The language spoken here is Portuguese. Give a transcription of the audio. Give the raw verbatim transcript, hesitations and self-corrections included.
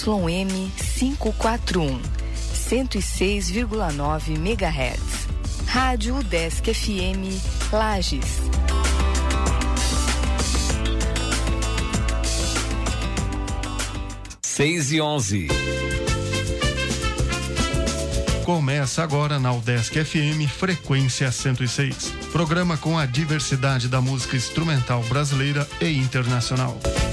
Y M quinhentos e quarenta e um, cento e seis vírgula nove megahertz. Rádio Udesc F M, Lages. seis e onze. Começa agora na Udesc F M, frequência cento e seis. Programa com a diversidade da música instrumental brasileira e internacional.